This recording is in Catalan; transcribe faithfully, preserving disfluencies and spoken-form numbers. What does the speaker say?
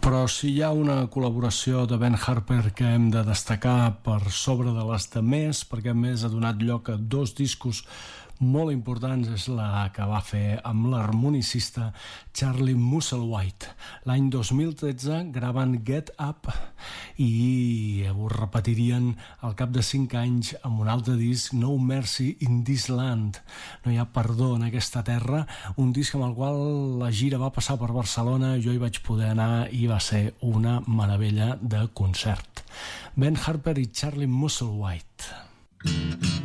Però si hi ha una col·laboració de Ben Harper que hem de destacar per sobre de les demés, perquè a més ha donat lloc a dos discos molt importants, és la que va fer amb l'harmonicista Charlie Musselwhite l'any dos mil tretze, gravant Get Up, i ho repetirien al cap de cinc anys amb un altre disc, No Mercy in This Land, no hi ha perdó en aquesta terra, un disc amb el qual la gira va passar per Barcelona, jo hi vaig poder anar i va ser una meravella de concert. Ben Harper i Charlie Musselwhite.